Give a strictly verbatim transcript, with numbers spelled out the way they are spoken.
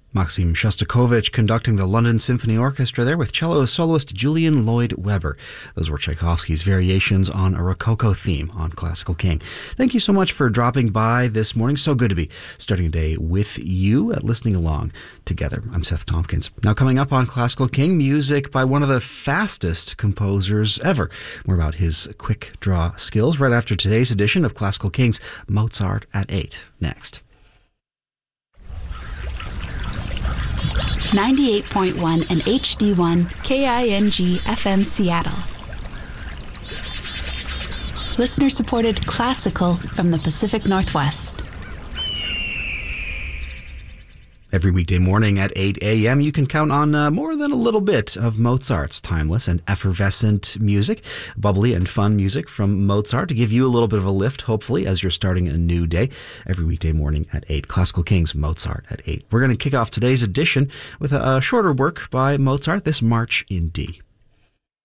Maxim Shostakovich conducting the London Symphony Orchestra there with cello soloist Julian Lloyd Webber. Those were Tchaikovsky's variations on a Rococo theme on Classical King. Thank you so much for dropping by this morning. So good to be starting a day with you and listening along together. I'm Seth Tompkins. Now coming up on Classical King, music by one of the fastest composers ever. More about his quick draw skills right after today's edition of Classical King's Mozart at eight. Next. ninety-eight point one and H D one K I N G F M Seattle. Listener-supported classical from the Pacific Northwest. Every weekday morning at eight a.m. you can count on uh, more than a little bit of Mozart's timeless and effervescent music, bubbly and fun music from Mozart to give you a little bit of a lift, hopefully, as you're starting a new day. Every weekday morning at eight. Classical King's Mozart at eight. We're going to kick off today's edition with a, a shorter work by Mozart, this March in D.